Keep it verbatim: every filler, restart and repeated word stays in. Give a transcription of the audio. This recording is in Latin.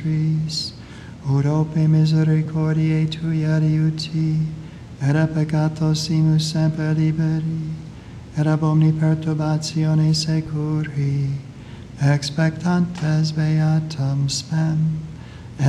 peccatrix, ora pro misericordiae Tui adiuti, et a peccatos simus semper liberi, et ab omni perturbatione securi, expectantes beatam spem.